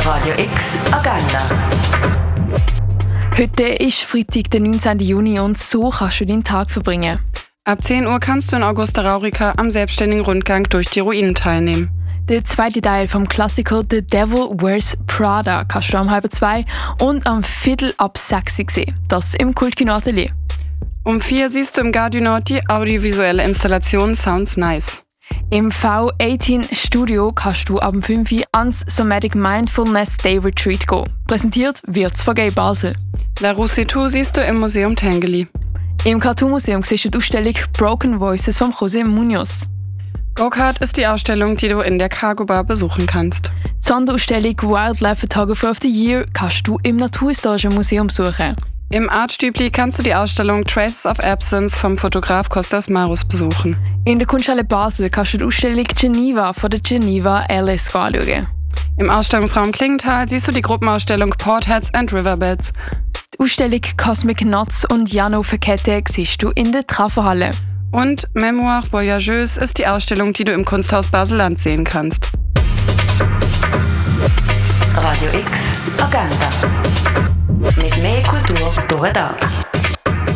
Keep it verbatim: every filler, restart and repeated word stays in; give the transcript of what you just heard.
Radio X Agenda. Heute ist Freitag, der neunzehnten Juni, und so kannst du deinen Tag verbringen. Ab zehn Uhr kannst du in Augusta Raurica am selbstständigen Rundgang durch die Ruinen teilnehmen. Der zweite Teil vom Klassiker The Devil Wears Prada kannst du am halb zwei und am Viertel ab sechs sehen. Das im Kultkino Atelier. Um vier siehst du im Gare du Nord die audiovisuelle Installation Sounds Nice. Im V achtzehn Studio kannst du ab fünf Uhr ans Somatic Mindfulness Day Retreat gehen. Präsentiert wird's von Gay Basel. La Roussetou siehst du im Museum Tinguely. Im Cartoon Museum siehst du die Ausstellung Broken Voices von José Munoz. Go-Kart ist die Ausstellung, die du in der Cargo Bar besuchen kannst. Die Sonderausstellung Wildlife Photographer of the Year kannst du im Naturhistorischen Museum besuchen. Im Artstübli kannst du die Ausstellung Traces of Absence vom Fotograf Kostas Marus besuchen. In der Kunsthalle Basel kannst du die Ausstellung Geneva von der Geneva Alice anschauen. Im Ausstellungsraum Klingenthal siehst du die Gruppenausstellung Portheads and Riverbeds. Die Ausstellung Cosmic Nuts und Jano Verkette siehst du in der Trafferhalle. Und Mémoire Voyageuse ist die Ausstellung, die du im Kunsthaus Basel-Land sehen kannst. Radio X Agenda. Mit mehr Kultur durch den Tag.